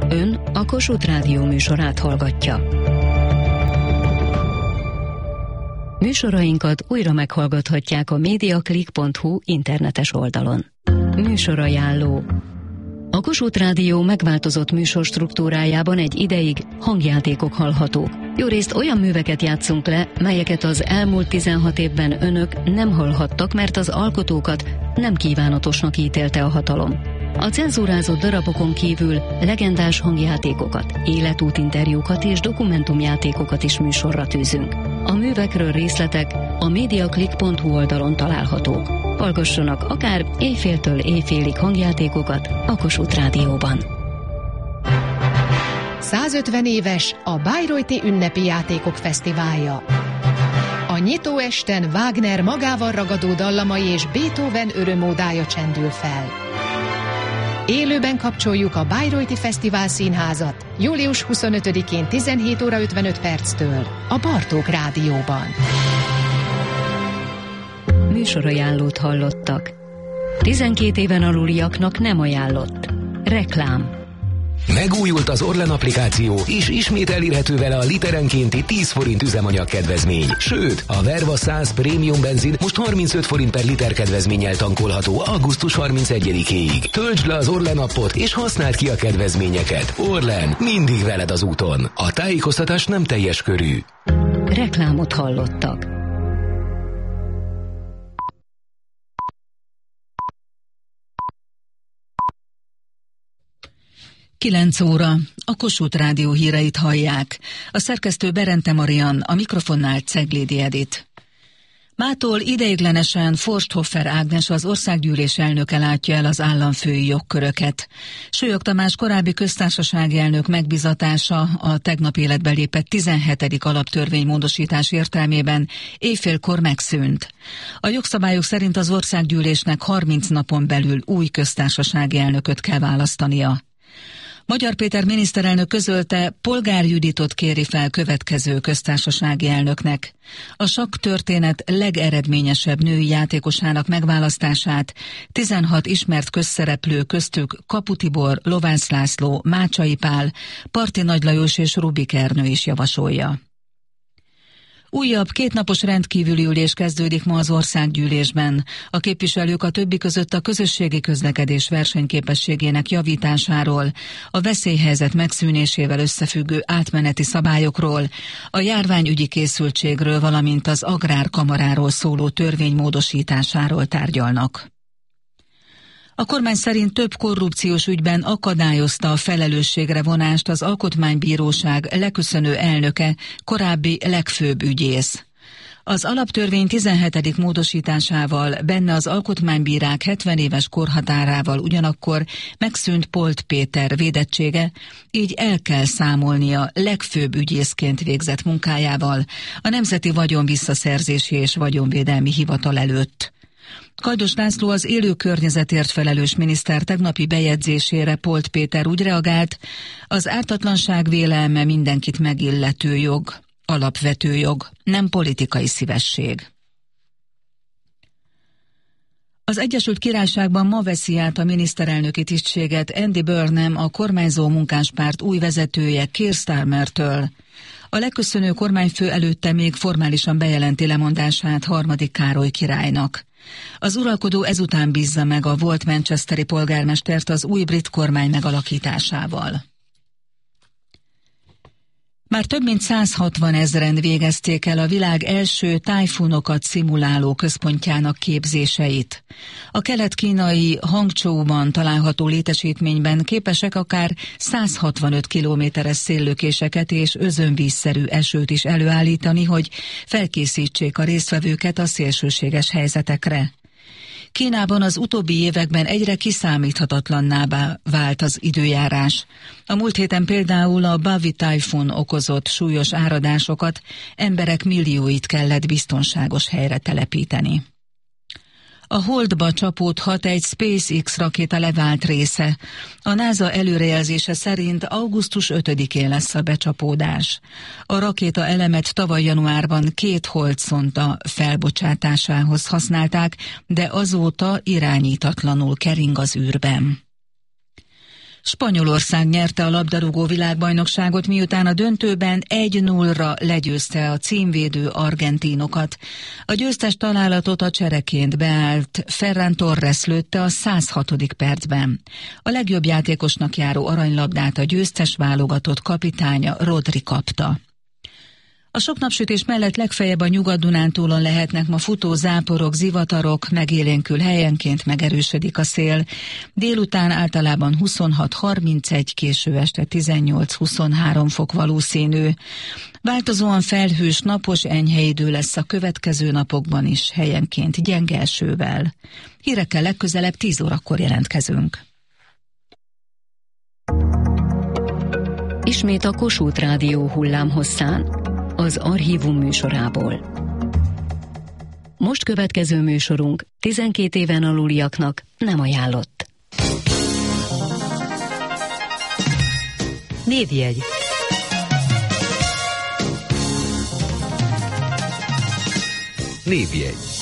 Ön a Kossuth Rádió műsorát hallgatja. Műsorainkat újra meghallgathatják a mediaclick.hu internetes oldalon. Műsorajánló. A Kossuth Rádió megváltozott műsorstruktúrájában egy ideig hangjátékok hallhatók. Jórészt olyan műveket játszunk le, melyeket az elmúlt 16 évben önök nem hallhattak, mert az alkotókat nem kívánatosnak ítélte a hatalom. A cenzúrázott darabokon kívül legendás hangjátékokat, életútinterjúkat és dokumentumjátékokat is műsorra tűzünk. A művekről részletek a mediaclick.hu oldalon találhatók. Hallgassanak akár éjféltől éjfélig hangjátékokat a Kossuth Rádióban. 150 éves a Bayreuthi Ünnepi Játékok Fesztiválja. A nyitó esten Wagner magával ragadó dallamai és Beethoven örömódája csendül fel. Élőben kapcsoljuk a Bayreuthi Fesztivál Színházat július 25-én 17 óra 55 perctől a Bartók Rádióban. Műsorajánlót hallottak. 12 éven aluliaknak nem ajánlott. Reklám. Megújult az Orlen applikáció, és ismét elérhető vele a literenkénti 10 forint üzemanyag kedvezmény. Sőt, a Verva 100 prémium benzin most 35 forint per liter kedvezménnyel tankolható augusztus 31-éig. Töltsd le az Orlen appot, és használd ki a kedvezményeket. Orlen, mindig veled az úton. A tájékoztatás nem teljes körű. Reklámot hallottak. Kilenc óra. A Kossuth Rádió híreit hallják. A szerkesztő Berente Marian, a mikrofonnál Ceglédi Edit. Mától ideiglenesen Forsthoffer Ágnes, az országgyűlés elnöke látja el az államfői jogköröket. Sólyog Tamás korábbi köztársasági elnök megbizatása a tegnap életbe lépett 17. alaptörvénymódosítás értelmében éjfélkor megszűnt. A jogszabályok szerint az országgyűlésnek 30 napon belül új köztársasági elnököt kell választania. Magyar Péter miniszterelnök közölte, Polgár Juditot kéri fel következő köztársasági elnöknek. A sakk történet legeredményesebb női játékosának megválasztását 16 ismert közszereplő, köztük Kapu Tibor, Lovász László, Mácsai Pál, Parti Nagy Lajos és Rubik Ernő is javasolja. Újabb kétnapos rendkívüli ülés kezdődik ma az országgyűlésben. A képviselők a többi között a közösségi közlekedés versenyképességének javításáról, a veszélyhelyzet megszűnésével összefüggő átmeneti szabályokról, a járványügyi készültségről, valamint az agrárkamaráról szóló törvény módosításáról tárgyalnak. A kormány szerint több korrupciós ügyben akadályozta a felelősségre vonást az Alkotmánybíróság leköszönő elnöke, korábbi legfőbb ügyész. Az alaptörvény 17. módosításával, benne az alkotmánybírák 70 éves korhatárával ugyanakkor megszűnt Polt Péter védettsége, így el kell számolnia legfőbb ügyészként végzett munkájával a Nemzeti Vagyonvisszaszerzési és Vagyonvédelmi Hivatal előtt. Kajdos László, az élő környezetért felelős miniszter tegnapi bejegyzésére Polt Péter úgy reagált, az ártatlanság vélelme mindenkit megillető jog, alapvető jog, nem politikai szívesség. Az Egyesült Királyságban ma veszi át a miniszterelnöki tisztséget Andy Burnham, a kormányzó munkáspárt új vezetője Keir Starmertől. A leköszönő kormányfő előtte még formálisan bejelenti lemondását harmadik Károly királynak. Az uralkodó ezután bízza meg a volt manchesteri polgármestert az új brit kormány megalakításával. Már több mint 160 000-en végezték el a világ első tájfunokat szimuláló központjának képzéseit. A kelet-kínai Hangzhouban található létesítményben képesek akár 165 kilométeres széllökéseket és özönvízszerű esőt is előállítani, hogy felkészítsék a résztvevőket a szélsőséges helyzetekre. Kínában az utóbbi években egyre kiszámíthatatlanná vált az időjárás. A múlt héten például a Bavi tájfun okozott súlyos áradásokat, emberek millióit kellett biztonságos helyre telepíteni. A Holdba csapódhat egy SpaceX rakéta levált része. A NASA előrejelzése szerint augusztus 5-én lesz a becsapódás. A rakéta elemet tavaly januárban 2 holdszonda felbocsátásához használták, de azóta irányítatlanul kering az űrben. Spanyolország nyerte a labdarúgó világbajnokságot, miután a döntőben 1-0-ra legyőzte a címvédő argentinokat. A győztes találatot a csereként beállt Ferran Torres lőtte a 106. percben. A legjobb játékosnak járó aranylabdát a győztes válogatott kapitánya Rodri kapta. A sok napsütés mellett legfeljebb a Nyugat-Dunántúlon lehetnek ma futó záporok, zivatarok, megélénkül helyenként megerősödik a szél. Délután általában 26-31, késő este 18-23 fok valószínű. Változóan felhős, napos, enyhe idő lesz a következő napokban is, helyenként gyenge esővel. Hírekkel legközelebb 10 órakor jelentkezünk. Ismét a Kossuth Rádió hullámhosszán, az Archívum műsorából. Most következő műsorunk 12 éven aluliaknak nem ajánlott. Névjegy. Névjegy.